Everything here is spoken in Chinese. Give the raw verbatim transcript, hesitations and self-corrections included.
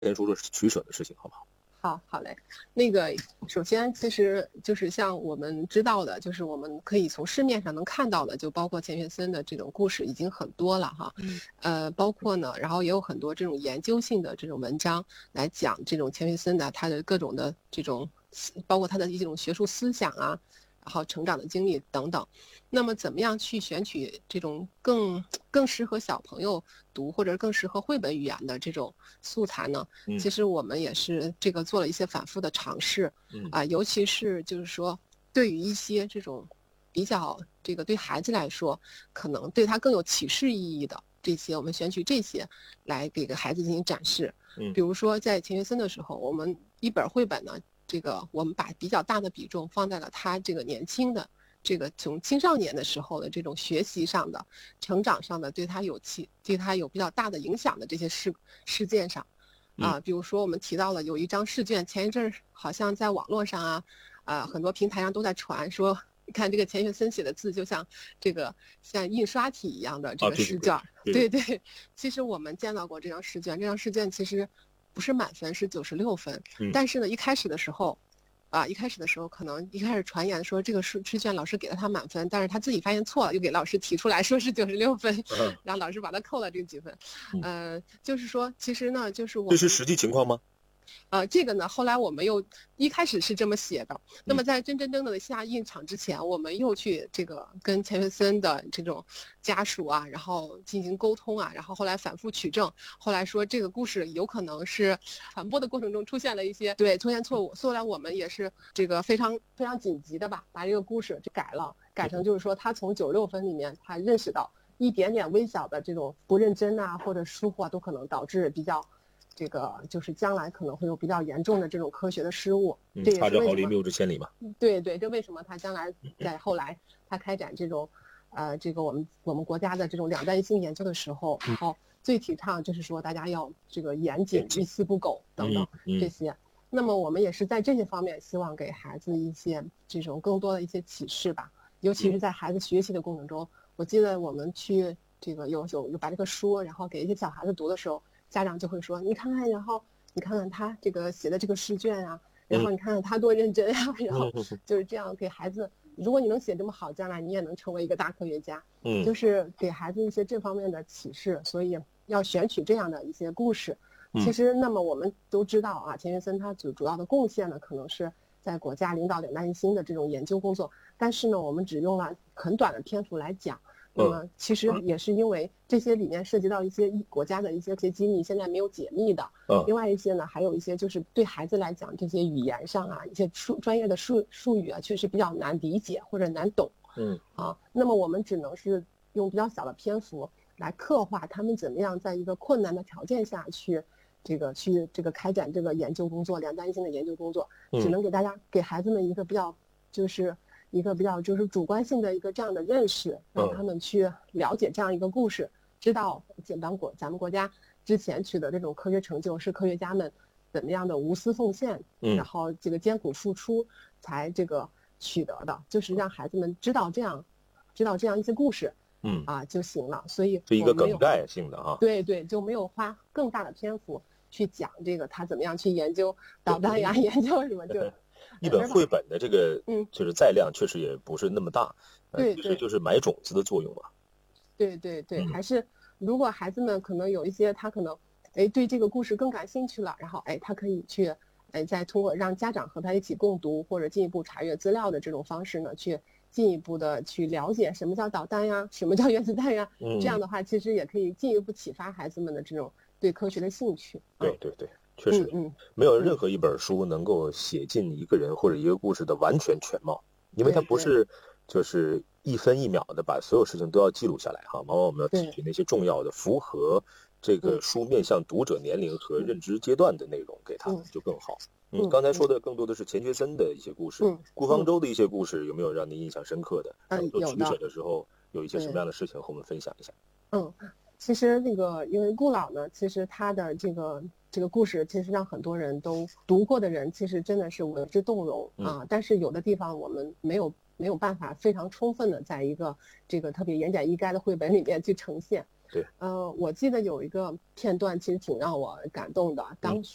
先说说取舍的事情，好不好？ 好，好嘞。那个，首先其实就是像我们知道的，就是我们可以从市面上能看到的，就包括钱学森的这种故事已经很多了哈。 嗯， 呃，包括呢，然后也有很多这种研究性的这种文章来讲这种钱学森的他的各种的这种，包括他的一种学术思想啊，然后成长的经历等等。那么怎么样去选取这种更更适合小朋友读或者更适合绘本语言的这种素材呢？ 嗯其实我们也是这个做了一些反复的尝试， 嗯啊，尤其是就是说对于一些这种比较这个对孩子来说可能对他更有启示意义的这些，我们选取这些来给个孩子进行展示。 嗯， 比如说在钱学森的时候，我们一本绘本呢，这个我们把比较大的比重放在了他这个年轻的这个从青少年的时候的这种学习上的、成长上的，对他有其对他有比较大的影响的这些事事件上。啊，比如说我们提到了有一张试卷，前一阵儿好像在网络上啊，啊很多平台上都在传说，你看这个钱学森写的字就像这个像印刷体一样的这个试卷。对对，其实我们见到过这张试卷，这张试卷其实不是满分，是九十六分。但是呢，一开始的时候。啊，一开始的时候可能一开始传言说这个试试卷老师给了他满分，但是他自己发现错了，又给老师提出来说是九十六分，然后老师把他扣了这几分。呃，就是说其实呢，就是我这是实际情况吗？ 呃，这个呢，后来我们又一开始是这么写的。那么在真真正正的下印场之前，我们又去这个跟钱学森的这种家属啊，然后进行沟通啊，然后后来反复取证，后来说这个故事有可能是传播的过程中出现了一些对出现错误。后来我们也是这个非常非常紧急的吧，把这个故事就改了，改成就是说他从九十六分里面，他认识到一点点微小的这种不认真啊或者疏忽啊，都可能导致比较。这个就是将来可能会有比较严重的这种科学的失误， 嗯、 这也是差之毫厘，谬之千里嘛。 对对，这为什么他将来在后来他开展这种，呃，这个我们我们国家的这种两弹性研究的时候，然后最提倡就是说大家要这个严谨、一丝不苟等等这些。嗯嗯、那么我们也是在这些方面希望给孩子一些这种更多的一些启示吧，尤其是在孩子学习的过程中。我记得我们去这个有有有把这个书，然后给一些小孩子读的时候。家长就会说，你看看，然后你看看他这个写的这个试卷啊，然后你看看他多认真啊，然后就是这样给孩子，如果你能写这么好，将来你也能成为一个大科学家。嗯，就是给孩子一些这方面的启示，所以要选取这样的一些故事。其实，那么我们都知道啊，钱学森他主主要的贡献呢，可能是在国家领导两弹一星的这种研究工作，但是呢，我们只用了很短的篇幅来讲。那么其实也是因为这些里面涉及到一些国家的一些机密现在没有解密的，另外一些呢还有一些就是对孩子来讲这些语言上啊一些术专业的术术语啊确实比较难理解或者难懂，嗯啊，那么我们只能是用比较小的篇幅来刻画他们怎么样在一个困难的条件下去这个去这个开展这个研究工作，两弹一星的研究工作，只能给大家给孩子们一个比较就是一个比较就是主观性的一个这样的认识，让他们去了解这样一个故事，知道咱国咱们国家之前取得这种科学成就是科学家们怎么样的无私奉献，然后这个艰苦付出才这个取得的，就是让孩子们知道这样知道这样一些故事，嗯啊就行了。所以是一个梗概性的啊， 对对，就没有花更大的篇幅去讲这个他怎么样去研究导弹呀，研究什么就。 一本绘本的这个，嗯，就是载量确实也不是那么大， 对， 其实就是埋种子的作用嘛。 对对对，还是如果孩子们可能有一些他可能，哎，对这个故事更感兴趣了，然后哎，他可以去，哎，再通过让家长和他一起共读或者进一步查阅资料的这种方式呢，去进一步的去了解什么叫导弹呀，什么叫原子弹呀，嗯、这样的话其实也可以进一步启发孩子们的这种对科学的兴趣。 对对对。确实，嗯，没有任何一本书能够写进一个人或者一个故事的完全全貌，因为它不是就是一分一秒的把所有事情都要记录下来哈，往往我们要提取那些重要的、符合这个书面向读者年龄和认知阶段的内容给他就更好。嗯，刚才说的更多的是钱学森的一些故事，顾方舟的一些故事有没有让您印象深刻的？ 嗯， 做取舍的时候有一些什么样的事情和我们分享一下？ 嗯，其实那个因为顾老呢，其实他的这个。这个故事其实让很多人都读过的人，其实真的是为之动容啊。嗯、但是有的地方我们没有没有办法非常充分的在一个这个特别言简意赅的绘本里面去呈现。 对， 呃，我记得有一个片段其实挺让我感动的。当